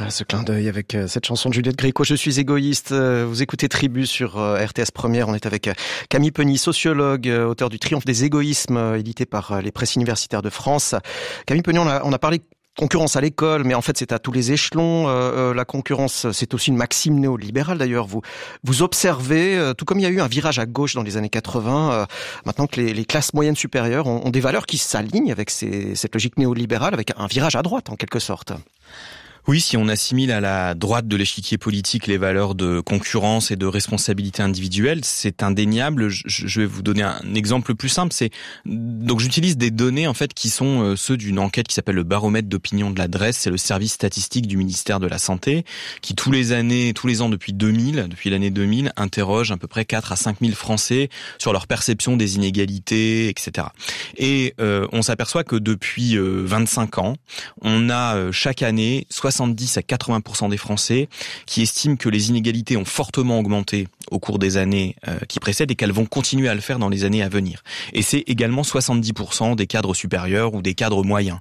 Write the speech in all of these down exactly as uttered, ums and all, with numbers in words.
ce clin d'œil avec cette chanson de Juliette Gréco, Je suis égoïste. Vous écoutez Tribu sur R T S Première. On est avec Camille Penny, sociologue, auteur du Triomphe des égoïsmes, édité par les presses universitaires de France. Camille Penny, on a, on a parlé concurrence à l'école, mais en fait c'est à tous les échelons. Euh, la concurrence, c'est aussi une maxime néolibérale d'ailleurs. Vous vous observez, euh, tout comme il y a eu un virage à gauche dans les années quatre-vingts, euh, maintenant que les, les classes moyennes supérieures ont, ont des valeurs qui s'alignent avec ces, cette logique néolibérale, avec un virage à droite en quelque sorte. Oui, si on assimile à la droite de l'échiquier politique les valeurs de concurrence et de responsabilité individuelle, c'est indéniable. Je vais vous donner un exemple plus simple. C'est donc j'utilise des données en fait qui sont ceux d'une enquête qui s'appelle le baromètre d'opinion de l'adresse. C'est le service statistique du ministère de la Santé qui tous les années, tous les ans depuis deux mille, depuis l'année deux mille, interroge à peu près quatre à cinq mille Français sur leur perception des inégalités, et cetera. Et euh, on s'aperçoit que depuis euh, vingt-cinq ans, on a euh, chaque année soixante-dix à quatre-vingts pour cent des Français qui estiment que les inégalités ont fortement augmenté au cours des années euh, qui précèdent et qu'elles vont continuer à le faire dans les années à venir. Et c'est également soixante-dix pour cent des cadres supérieurs ou des cadres moyens.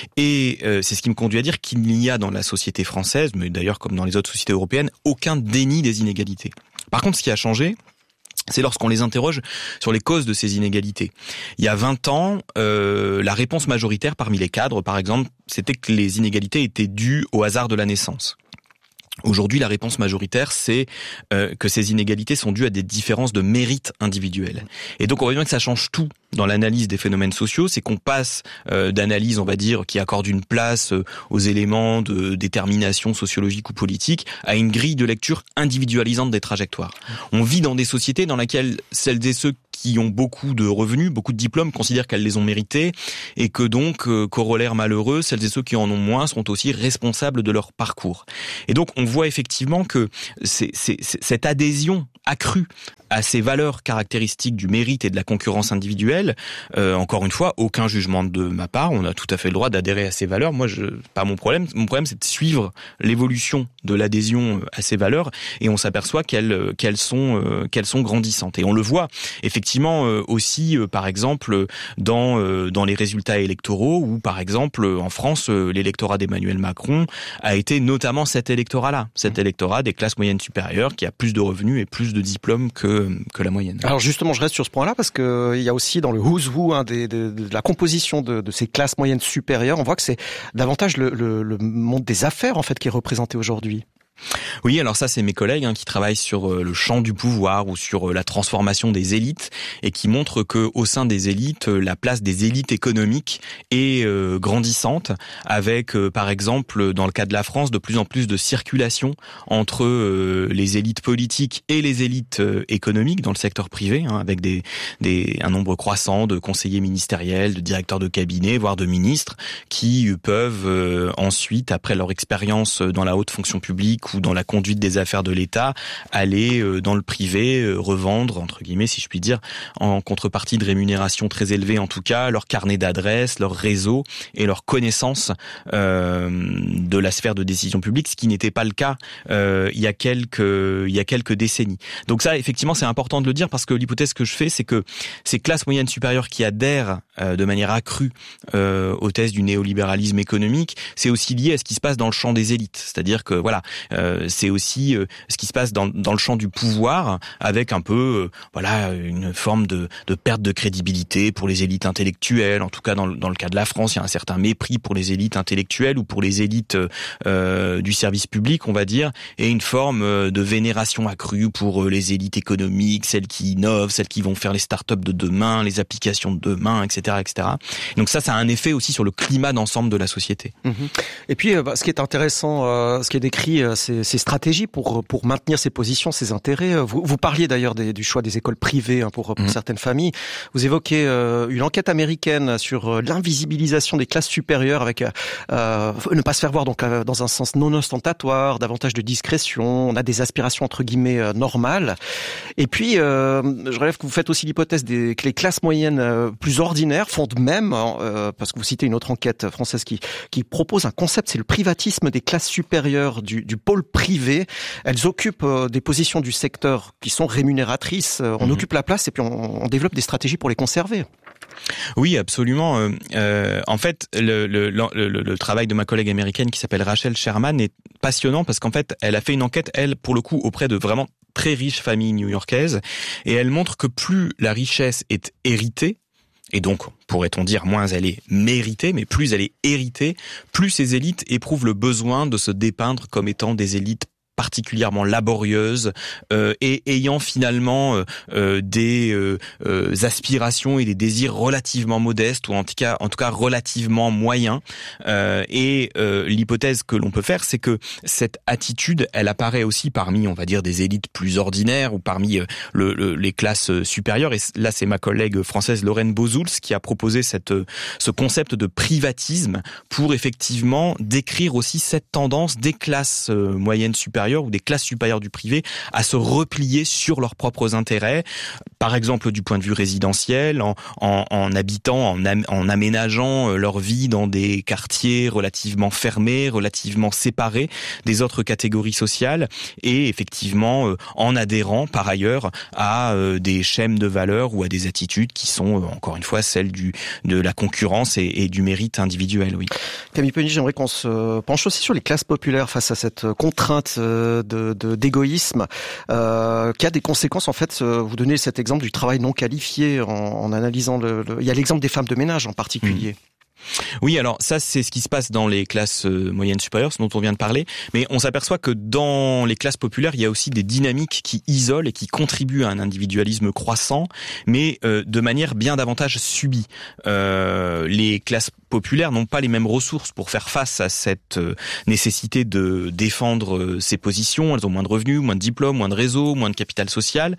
Et euh, c'est ce qui me conduit à dire qu'il n'y a dans la société française, mais d'ailleurs comme dans les autres sociétés européennes, aucun déni des inégalités. Par contre, ce qui a changé, c'est lorsqu'on les interroge sur les causes de ces inégalités. Il y a vingt ans, euh, la réponse majoritaire parmi les cadres, par exemple, c'était que les inégalités étaient dues au hasard de la naissance. Aujourd'hui, la réponse majoritaire, c'est euh, que ces inégalités sont dues à des différences de mérite individuel. Et donc, on voit bien que ça change tout dans l'analyse des phénomènes sociaux, c'est qu'on passe euh, d'analyse, on va dire, qui accorde une place euh, aux éléments de détermination sociologique ou politique, à une grille de lecture individualisante des trajectoires. On vit dans des sociétés dans lesquelles celles et ceux qui ont beaucoup de revenus, beaucoup de diplômes, considèrent qu'elles les ont mérités, et que donc, euh, corollaire malheureux, celles et ceux qui en ont moins sont aussi responsables de leur parcours. Et donc, on voit effectivement que c'est, c'est, c'est, cette adhésion accrue à ces valeurs caractéristiques du mérite et de la concurrence individuelle, euh, encore une fois, aucun jugement de ma part, on a tout à fait le droit d'adhérer à ces valeurs. Moi, je, pas mon problème. Mon problème, c'est de suivre l'évolution de l'adhésion à ces valeurs, et on s'aperçoit qu'elles, qu'elles sont, euh, qu'elles sont grandissantes. Et on le voit effectivement euh, aussi, euh, par exemple, dans euh, dans les résultats électoraux, où par exemple en France, euh, l'électorat d'Emmanuel Macron a été notamment cet électorat-là, cet électorat des classes moyennes supérieures qui a plus de revenus et plus de diplômes que que la moyenne. Alors justement, je reste sur ce point-là parce que il y a aussi dans le who's who hein, des, de, de la composition de, de ces classes moyennes supérieures, on voit que c'est davantage le, le, le monde des affaires en fait qui est représenté aujourd'hui. Oui, alors ça, c'est mes collègues hein, qui travaillent sur euh, le champ du pouvoir ou sur euh, la transformation des élites et qui montrent que au sein des élites, euh, la place des élites économiques est euh, grandissante, avec euh, par exemple dans le cas de la France de plus en plus de circulation entre euh, les élites politiques et les élites euh, économiques dans le secteur privé, hein, avec des, des un nombre croissant de conseillers ministériels, de directeurs de cabinet, voire de ministres qui euh, peuvent euh, ensuite, après leur expérience dans la haute fonction publique ou dans la conduite des affaires de l'État, aller dans le privé, revendre, entre guillemets, si je puis dire, en contrepartie de rémunération très élevée en tout cas, leur carnet d'adresses, leur réseau et leur connaissance euh, de la sphère de décision publique, ce qui n'était pas le cas euh, il y a quelques il y a quelques décennies. Donc ça, effectivement, c'est important de le dire parce que l'hypothèse que je fais, c'est que ces classes moyennes supérieures qui adhèrent euh, de manière accrue euh, aux thèses du néolibéralisme économique, c'est aussi lié à ce qui se passe dans le champ des élites. C'est-à-dire que, voilà, Euh, c'est aussi euh, ce qui se passe dans, dans le champ du pouvoir, avec un peu, euh, voilà, une forme de, de perte de crédibilité pour les élites intellectuelles. En tout cas, dans le, dans le cas de la France, il y a un certain mépris pour les élites intellectuelles ou pour les élites euh, du service public, on va dire, et une forme de vénération accrue pour les élites économiques, celles qui innovent, celles qui vont faire les start-up de demain, les applications de demain, et cetera, et cetera. Donc ça, ça a un effet aussi sur le climat d'ensemble de la société. Mmh. Et puis, euh, bah, ce qui est intéressant, euh, ce qui est décrit, euh, Ces, ces stratégies pour pour maintenir ses positions, ses intérêts. Vous, vous parliez d'ailleurs des, du choix des écoles privées hein, pour, pour mmh. certaines familles. Vous évoquez euh, une enquête américaine sur euh, l'invisibilisation des classes supérieures, avec euh, ne pas se faire voir donc euh, dans un sens non ostentatoire, davantage de discrétion. On a des aspirations entre guillemets euh, normales. Et puis, euh, je relève que vous faites aussi l'hypothèse des, que les classes moyennes euh, plus ordinaires font de même, euh, parce que vous citez une autre enquête française qui qui propose un concept, c'est le privatisme des classes supérieures du du pôle privé. Elles occupent euh, des positions du secteur qui sont rémunératrices. Euh, on mmh. occupe la place et puis on, on développe des stratégies pour les conserver. Oui, absolument. Euh, euh, en fait, le, le, le, le, le travail de ma collègue américaine qui s'appelle Rachel Sherman est passionnant parce qu'en fait, elle a fait une enquête, elle, pour le coup, auprès de vraiment très riches familles new-yorkaises, et elle montre que plus la richesse est héritée, et donc, pourrait-on dire, moins elle est méritée, mais plus elle est héritée, plus ces élites éprouvent le besoin de se dépeindre comme étant des élites particulièrement laborieuses euh, et ayant finalement euh, euh, des euh, euh, aspirations et des désirs relativement modestes, ou en tout cas en tout cas relativement moyens. Euh, et euh, l'hypothèse que l'on peut faire, c'est que cette attitude, elle apparaît aussi parmi, on va dire, des élites plus ordinaires ou parmi euh, le, le, les classes supérieures. Et là, c'est ma collègue française Lorraine Bozouls qui a proposé cette ce concept de privatisme pour effectivement décrire aussi cette tendance des classes euh, moyennes supérieures ou des classes supérieures du privé à se replier sur leurs propres intérêts, par exemple du point de vue résidentiel, en, en, en habitant, en, am, en aménageant leur vie dans des quartiers relativement fermés, relativement séparés des autres catégories sociales, et effectivement euh, en adhérant par ailleurs à euh, des schèmes de valeurs ou à des attitudes qui sont, euh, encore une fois, celles du, de la concurrence et, et du mérite individuel. Oui. Camille Penny, j'aimerais qu'on se penche aussi sur les classes populaires face à cette contrainte De, de, d'égoïsme, euh, qui a des conséquences. En fait, vous donnez cet exemple du travail non qualifié en, en analysant le, le... Il y a l'exemple des femmes de ménage en particulier. Mmh. Oui, alors ça, c'est ce qui se passe dans les classes moyennes supérieures, ce dont on vient de parler. Mais on s'aperçoit que dans les classes populaires, il y a aussi des dynamiques qui isolent et qui contribuent à un individualisme croissant, mais euh, de manière bien davantage subie. Euh, les classes populaires n'ont pas les mêmes ressources pour faire face à cette nécessité de défendre ses positions. Elles ont moins de revenus, moins de diplômes, moins de réseaux, moins de capital social.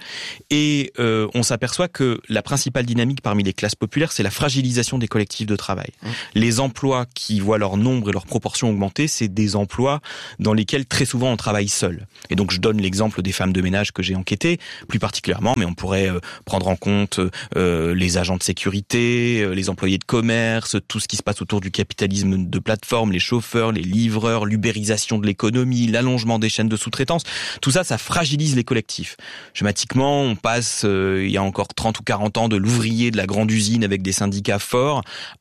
Et euh, on s'aperçoit que la principale dynamique parmi les classes populaires, c'est la fragilisation des collectifs de travail. Mmh. Les emplois qui voient leur nombre et leur proportion augmenter, c'est des emplois dans lesquels très souvent on travaille seul. Et donc je donne l'exemple des femmes de ménage que j'ai enquêtées, plus particulièrement, mais on pourrait euh, prendre en compte euh, les agents de sécurité, euh, les employés de commerce, tout ce qui se passe autour du capitalisme de plateforme, les chauffeurs, les livreurs, l'ubérisation de l'économie, l'allongement des chaînes de sous-traitance. Tout ça, ça fragilise les collectifs. Schématiquement, on passe, euh, il y a encore trente ou quarante ans, de l'ouvrier de la grande usine avec des syndicats forts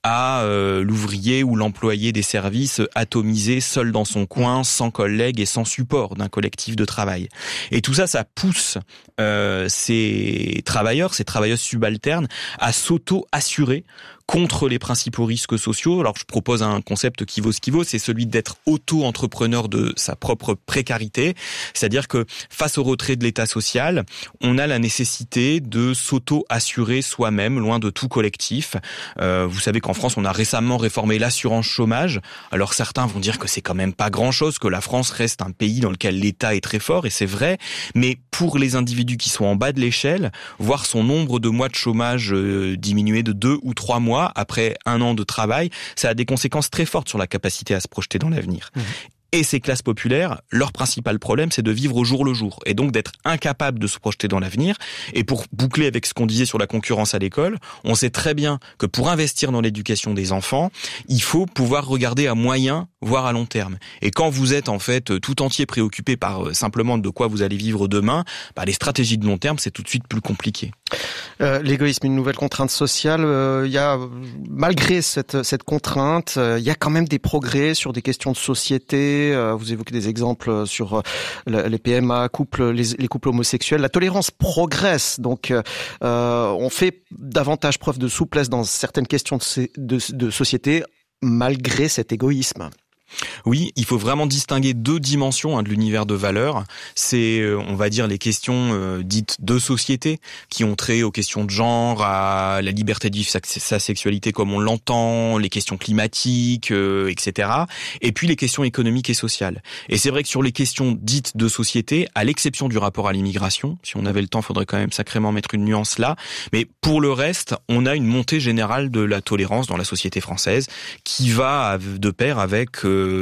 à euh, l'ouvrier ou l'employé des services atomisé, seul dans son coin, sans collègues et sans support d'un collectif de travail. Et tout ça, ça pousse euh, ces travailleurs, ces travailleuses subalternes à s'auto-assurer contre les principaux risques sociaux. Alors je propose un concept qui vaut ce qui vaut, c'est celui d'être auto-entrepreneur de sa propre précarité, c'est-à-dire que face au retrait de l'État social, on a la nécessité de s'auto-assurer soi-même, loin de tout collectif. Euh, vous savez qu'en France, on a récemment réformé l'assurance chômage. Alors certains vont dire que c'est quand même pas grand-chose, que la France reste un pays dans lequel l'État est très fort, et c'est vrai, mais pour les individus qui sont en bas de l'échelle, voir son nombre de mois de chômage euh, diminuer de deux ou trois mois après un an de travail, ça a des conséquences très fortes sur la capacité à se projeter dans l'avenir. Mmh. Et ces classes populaires, leur principal problème, c'est de vivre au jour le jour, et donc d'être incapable de se projeter dans l'avenir. Et pour boucler avec ce qu'on disait sur la concurrence à l'école, on sait très bien que pour investir dans l'éducation des enfants, il faut pouvoir regarder à moyen, voire à long terme. Et quand vous êtes en fait tout entier préoccupé par simplement de quoi vous allez vivre demain, bah, les stratégies de long terme, c'est tout de suite plus compliqué. Euh, l'égoïsme, une nouvelle contrainte sociale. Euh, il y a, malgré cette, cette contrainte, euh, il y a quand même des progrès sur des questions de société. Euh, vous évoquez des exemples sur euh, les P M A, couples, les, les couples homosexuels. La tolérance progresse, donc euh, on fait davantage preuve de souplesse dans certaines questions de, de, de société, malgré cet égoïsme. Oui, il faut vraiment distinguer deux dimensions hein, de l'univers de valeurs. C'est, euh, on va dire, les questions euh, dites de société, qui ont trait aux questions de genre, à la liberté de vivre sa, sa sexualité comme on l'entend, les questions climatiques, euh, et cetera. Et puis les questions économiques et sociales. Et c'est vrai que sur les questions dites de société, à l'exception du rapport à l'immigration, si on avait le temps, il faudrait quand même sacrément mettre une nuance là. Mais pour le reste, on a une montée générale de la tolérance dans la société française, qui va de pair avec... Euh,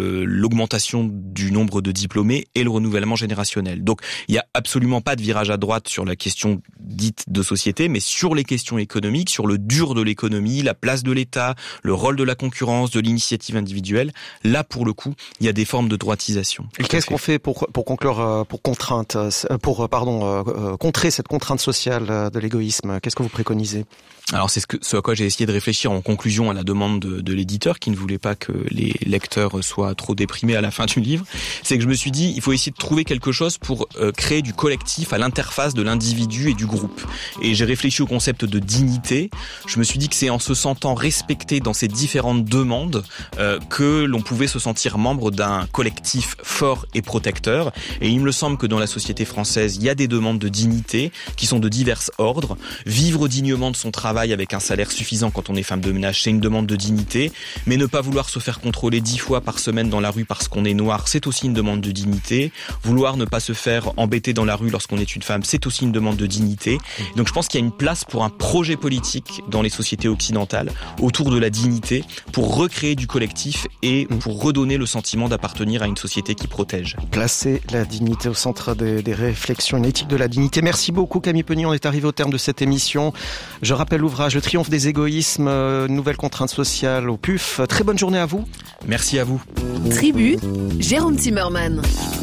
le, l'augmentation du nombre de diplômés et le renouvellement générationnel. Donc il y a absolument pas de virage à droite sur la question dite de société, mais sur les questions économiques, sur le dur de l'économie, la place de l'État, le rôle de la concurrence, de l'initiative individuelle, là pour le coup, il y a des formes de droitisation. Et qu'est-ce qu'on fait pour pour conclure, pour contrainte, pour pardon, contrer cette contrainte sociale de l'égoïsme? Qu'est-ce que vous préconisez? Alors c'est ce, que, ce à quoi j'ai essayé de réfléchir en conclusion à la demande de, de l'éditeur qui ne voulait pas que les lecteurs soient trop déprimés à la fin du livre. C'est que je me suis dit, il faut essayer de trouver quelque chose pour euh, créer du collectif à l'interface de l'individu et du groupe. Et j'ai réfléchi au concept de dignité. Je me suis dit que c'est en se sentant respecté dans ces différentes demandes euh, que l'on pouvait se sentir membre d'un collectif fort et protecteur. Et il me semble que dans la société française, il y a des demandes de dignité qui sont de divers ordres. Vivre dignement de son travail avec un salaire suffisant quand on est femme de ménage, c'est une demande de dignité. Mais ne pas vouloir se faire contrôler dix fois par semaine dans la rue parce qu'on est noir, c'est aussi une demande de dignité. Vouloir ne pas se faire embêter dans la rue lorsqu'on est une femme, c'est aussi une demande de dignité. Donc je pense qu'il y a une place pour un projet politique dans les sociétés occidentales autour de la dignité pour recréer du collectif et pour redonner le sentiment d'appartenir à une société qui protège. Placer la dignité au centre des, des réflexions, une éthique de la dignité. Merci beaucoup Camille Peny, on est arrivé au terme de cette émission. Je rappelle l'ouvrage Le triomphe des égoïsmes, euh, nouvelles contraintes sociales au P U F. Très bonne journée à vous. Merci à vous. Tribu, Jérôme Zimmermann.